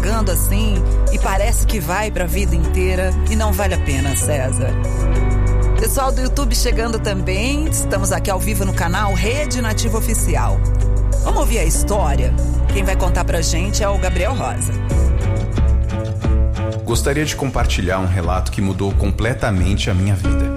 jogando assim e parece que vai pra vida inteira e não vale a pena, César. Pessoal do YouTube chegando também, estamos aqui ao vivo no canal Rede Nativa Oficial. Vamos ouvir a história? Quem vai contar pra gente é o Gabriel Rosa. Gostaria de compartilhar um relato que mudou completamente a minha vida.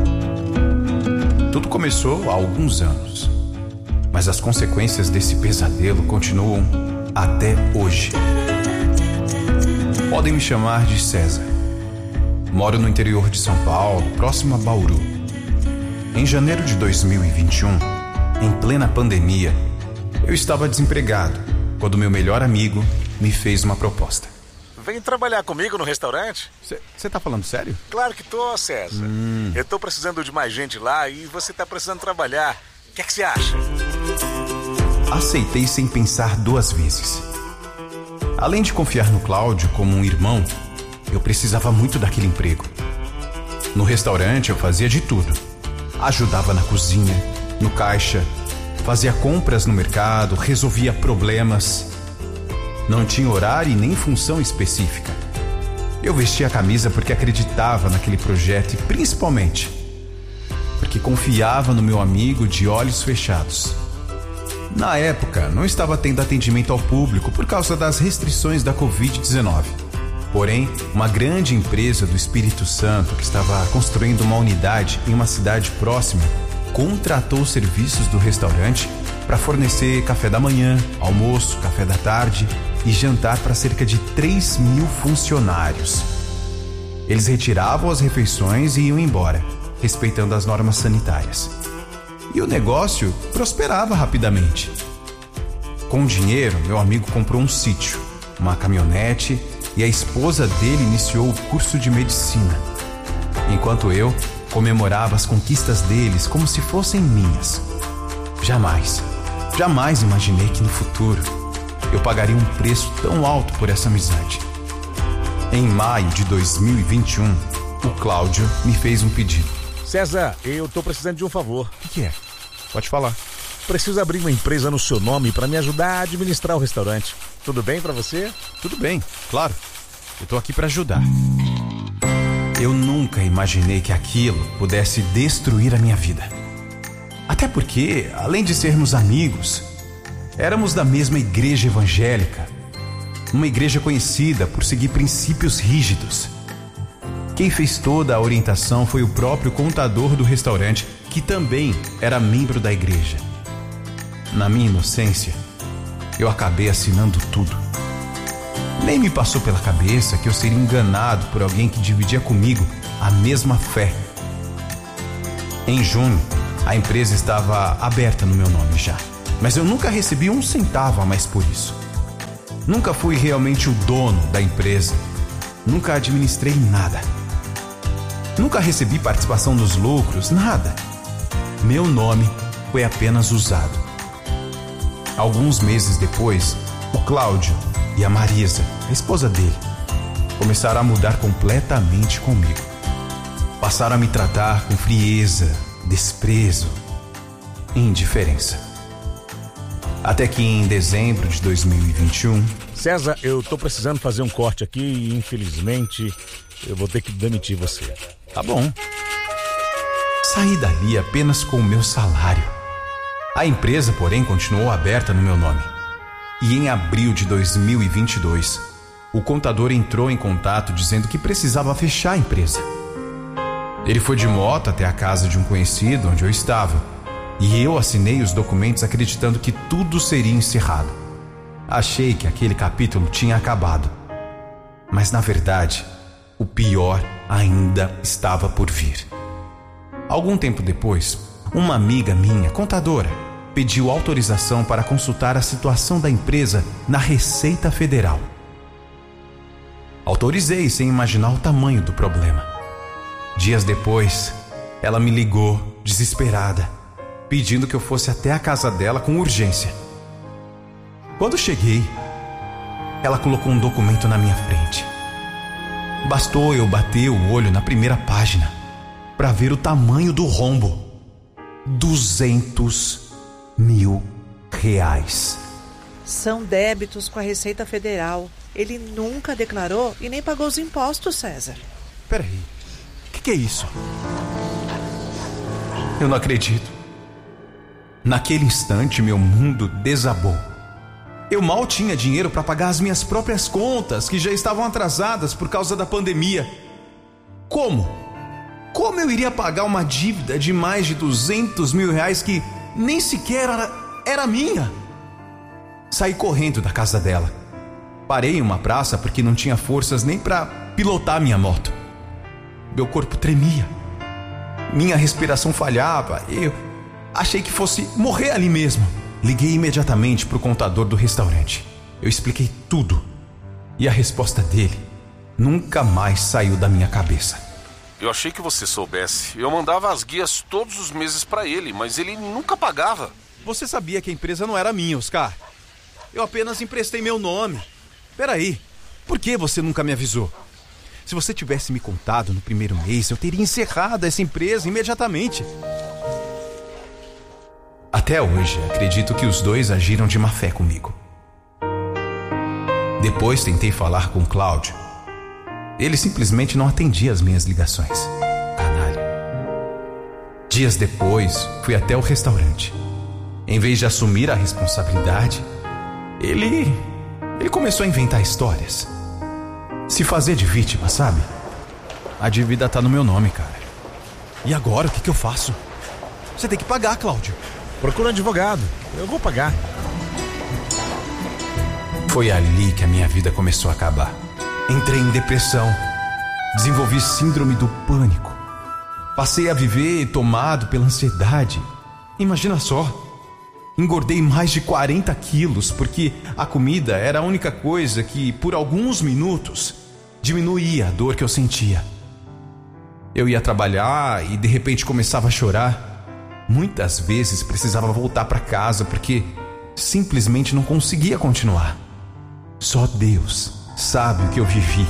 Tudo começou há alguns anos, mas as consequências desse pesadelo continuam até hoje. Podem me chamar de César. Moro no interior de São Paulo, próximo a Bauru. Em janeiro de 2021, em plena pandemia, eu estava desempregado quando meu melhor amigo me fez uma proposta. Vem trabalhar comigo no restaurante? Você tá falando sério? Claro que tô, César. Eu tô precisando de mais gente lá e você tá precisando trabalhar. O que é que você acha? Aceitei sem pensar duas vezes. Além de confiar no Cláudio como um irmão, eu precisava muito daquele emprego. No restaurante eu fazia de tudo. Ajudava na cozinha, no caixa, fazia compras no mercado, resolvia problemas. Não tinha horário e nem função específica. Eu vestia a camisa porque acreditava naquele projeto e principalmente porque confiava no meu amigo de olhos fechados. Na época, não estava tendo atendimento ao público por causa das restrições da Covid-19. Porém, uma grande empresa do Espírito Santo que estava construindo uma unidade em uma cidade próxima contratou os serviços do restaurante para fornecer café da manhã, almoço, café da tarde e jantar para cerca de 3.000 funcionários. Eles retiravam as refeições e iam embora, respeitando as normas sanitárias. E o negócio prosperava rapidamente. Com o dinheiro, meu amigo comprou um sítio, uma caminhonete e a esposa dele iniciou o curso de medicina. Enquanto eu comemorava as conquistas deles como se fossem minhas. Jamais imaginei que no futuro eu pagaria um preço tão alto por essa amizade. Em maio de 2021, o Cláudio me fez um pedido. César, eu tô precisando de um favor. O que é? Pode falar. Preciso abrir uma empresa no seu nome para me ajudar a administrar o restaurante. Tudo bem para você? Tudo bem, claro. Eu tô aqui para ajudar. Eu nunca imaginei que aquilo pudesse destruir a minha vida. Até porque, além de sermos amigos, éramos da mesma igreja evangélica. Uma igreja conhecida por seguir princípios rígidos. Quem fez toda a orientação foi o próprio contador do restaurante, que também era membro da igreja. Na minha inocência, eu acabei assinando tudo. Nem me passou pela cabeça que eu seria enganado por alguém que dividia comigo a mesma fé. Em junho, a empresa estava aberta no meu nome já, mas eu nunca recebi um centavo a mais por isso. Nunca fui realmente o dono da empresa. Nunca administrei nada. Nunca recebi participação nos lucros, nada. Meu nome foi apenas usado. Alguns meses depois, o Cláudio e a Marisa, a esposa dele, começaram a mudar completamente comigo. Passaram a me tratar com frieza, desprezo e indiferença. Até que em dezembro de 2021... César, eu tô precisando fazer um corte aqui e infelizmente eu vou ter que demitir você. Tá bom. Saí dali apenas com o meu salário. A empresa, porém, continuou aberta no meu nome. E em abril de 2022, o contador entrou em contato dizendo que precisava fechar a empresa. Ele foi de moto até a casa de um conhecido onde eu estava, e eu assinei os documentos acreditando que tudo seria encerrado. Achei que aquele capítulo tinha acabado. Mas na verdade, o pior ainda estava por vir. Algum tempo depois, uma amiga minha, contadora, pediu autorização para consultar a situação da empresa na Receita Federal. Autorizei sem imaginar o tamanho do problema. Dias depois, ela me ligou, desesperada, pedindo que eu fosse até a casa dela com urgência. Quando cheguei, ela colocou um documento na minha frente. Bastou eu bater o olho na primeira página para ver o tamanho do rombo. R$200.000. São débitos com a Receita Federal. Ele nunca declarou e nem pagou os impostos, César. Peraí, o que é isso? Eu não acredito. Naquele instante, meu mundo desabou. Eu mal tinha dinheiro para pagar as minhas próprias contas, que já estavam atrasadas por causa da pandemia. Como? Como eu iria pagar uma dívida de mais de 200 mil reais que nem sequer era minha? Saí correndo da casa dela. Parei em uma praça porque não tinha forças nem para pilotar minha moto. Meu corpo tremia. Minha respiração falhava. Eu achei que fosse morrer ali mesmo. Liguei imediatamente para o contador do restaurante. Eu expliquei tudo. E a resposta dele nunca mais saiu da minha cabeça. Eu achei que você soubesse. Eu mandava as guias todos os meses para ele, mas ele nunca pagava. Você sabia que a empresa não era minha, Oscar. Eu apenas emprestei meu nome. Peraí, por que você nunca me avisou? Se você tivesse me contado no primeiro mês, eu teria encerrado essa empresa imediatamente. Até hoje, acredito que os dois agiram de má fé comigo. Depois tentei falar com Cláudio. Ele simplesmente não atendia as minhas ligações. Canalha. Dias depois, fui até o restaurante. Em vez de assumir a responsabilidade, ele começou a inventar histórias. Se fazer de vítima, sabe? A dívida tá no meu nome, cara. E agora, o que eu faço? Você tem que pagar, Cláudio. Procura um advogado. Eu vou pagar. Foi ali que a minha vida começou a acabar. Entrei em depressão. Desenvolvi síndrome do pânico. Passei a viver tomado pela ansiedade. Imagina só. Engordei mais de 40 quilos porque a comida era a única coisa que, por alguns minutos, diminuía a dor que eu sentia. Eu ia trabalhar e de repente começava a chorar. Muitas vezes precisava voltar para casa porque simplesmente não conseguia continuar. Só Deus sabe o que eu vivi.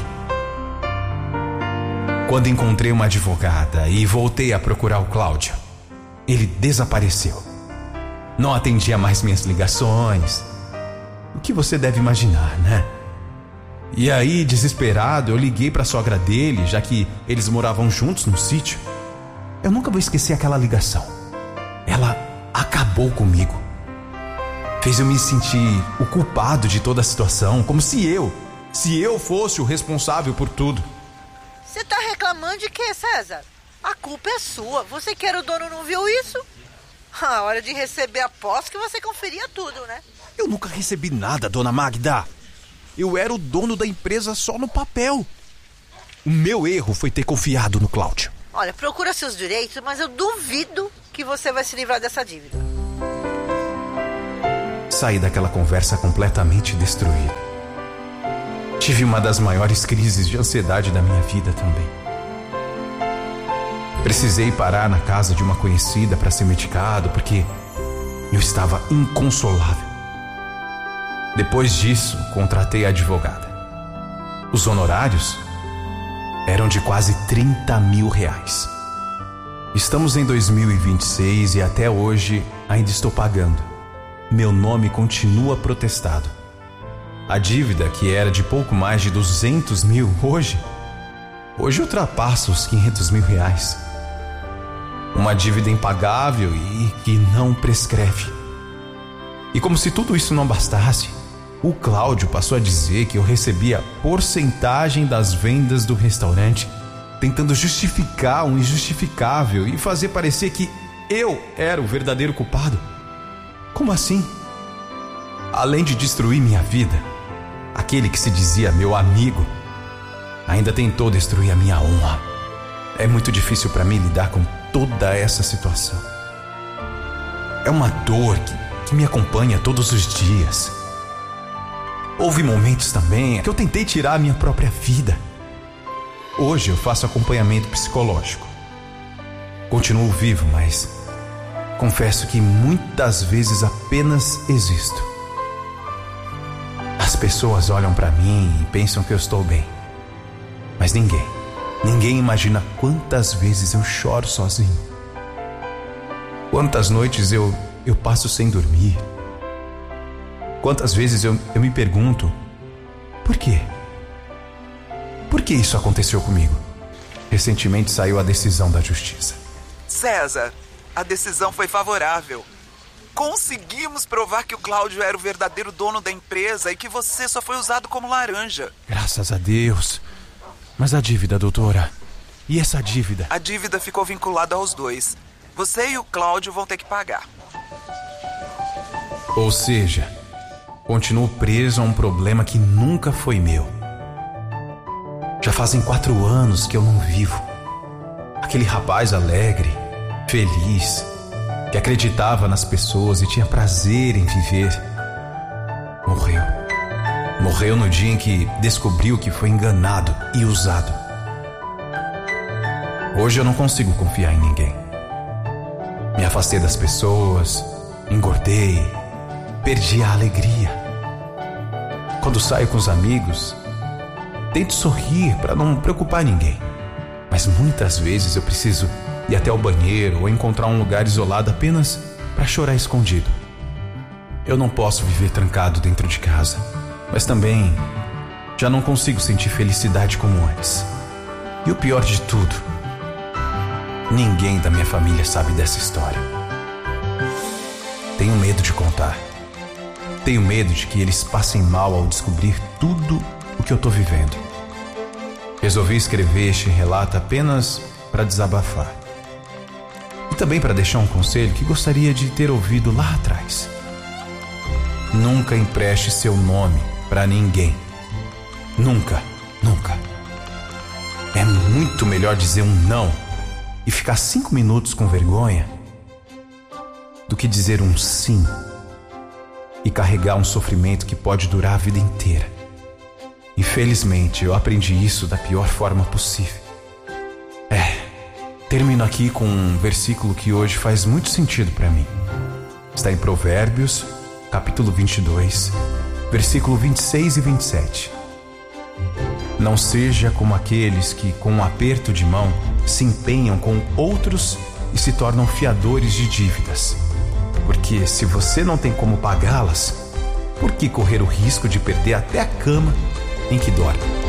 Quando encontrei uma advogada e voltei a procurar o Cláudio, ele desapareceu. Não atendia mais minhas ligações. O que você deve imaginar, né? E aí, desesperado, eu liguei para a sogra dele, já que eles moravam juntos no sítio. Eu nunca vou esquecer aquela ligação. Ela acabou comigo. Fez eu me sentir o culpado de toda a situação, como se eu fosse o responsável por tudo. Você tá reclamando de quê, César? A culpa é sua. Você que era o dono não viu isso? A hora de receber a posse que você conferia tudo, né? Eu nunca recebi nada, dona Magda. Eu era o dono da empresa só no papel. O meu erro foi ter confiado no Cláudio. Olha, procura seus direitos, mas eu duvido que você vai se livrar dessa dívida. Saí daquela conversa completamente destruído. Tive uma das maiores crises de ansiedade da minha vida também. Precisei parar na casa de uma conhecida para ser medicado porque eu estava inconsolável. Depois disso, contratei a advogada. Os honorários eram de quase 30 mil reais. Estamos em 2026 e até hoje ainda estou pagando. Meu nome continua protestado. A dívida, que era de pouco mais de 200 mil, hoje ultrapassa os 500 mil reais. Uma dívida impagável e que não prescreve. E como se tudo isso não bastasse, o Cláudio passou a dizer que eu recebia porcentagem das vendas do restaurante, tentando justificar o injustificável e fazer parecer que eu era o verdadeiro culpado. Como assim? Além de destruir minha vida, aquele que se dizia meu amigo ainda tentou destruir a minha honra. É muito difícil para mim lidar com toda essa situação. É uma dor que me acompanha todos os dias. Houve momentos também que eu tentei tirar a minha própria vida. Hoje eu faço acompanhamento psicológico. Continuo vivo, mas confesso que muitas vezes apenas existo. As pessoas olham para mim e pensam que eu estou bem. Mas ninguém imagina quantas vezes eu choro sozinho. Quantas noites eu passo sem dormir. Quantas vezes eu me pergunto Por quê? Por que isso aconteceu comigo? Recentemente saiu a decisão da justiça. César, a decisão foi favorável. Conseguimos provar que o Cláudio era o verdadeiro dono da empresa e que você só foi usado como laranja. Graças a Deus. Mas a dívida, doutora? E essa dívida? A dívida ficou vinculada aos dois. Você e o Cláudio vão ter que pagar. Ou seja, continuo preso a um problema que nunca foi meu. Já fazem 4 anos que eu não vivo. Aquele rapaz alegre, feliz, que acreditava nas pessoas e tinha prazer em viver, morreu. Morreu no dia em que descobriu que foi enganado e usado. Hoje eu não consigo confiar em ninguém. Me afastei das pessoas, engordei, perdi a alegria. Quando saio com os amigos, tento sorrir para não preocupar ninguém. Mas muitas vezes eu preciso ir até o banheiro ou encontrar um lugar isolado apenas para chorar escondido. Eu não posso viver trancado dentro de casa, mas também já não consigo sentir felicidade como antes. E o pior de tudo, ninguém da minha família sabe dessa história. Tenho medo de contar. Tenho medo de que eles passem mal ao descobrir tudo o que eu tô vivendo. Resolvi escrever este relato apenas para desabafar. E também para deixar um conselho que gostaria de ter ouvido lá atrás. Nunca empreste seu nome para ninguém. Nunca, nunca. É muito melhor dizer um não e ficar 5 minutos com vergonha do que dizer um sim e carregar um sofrimento que pode durar a vida inteira. Infelizmente, eu aprendi isso da pior forma possível. Termino aqui com um versículo que hoje faz muito sentido para mim. Está em Provérbios, capítulo 22, versículo 26 e 27. Não seja como aqueles que, com um aperto de mão, se empenham com outros e se tornam fiadores de dívidas. Porque se você não tem como pagá-las, por que correr o risco de perder até a cama em que dorme?